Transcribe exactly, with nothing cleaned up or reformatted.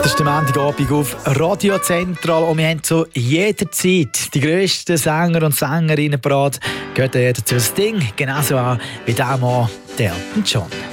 Das ist der Montagabend auf Radio Zentral und wir haben zu jeder Zeit die grössten Sänger und Sängerinnen parat. Geht jeder zu das Ding genauso an wie der Mann, der Elton John.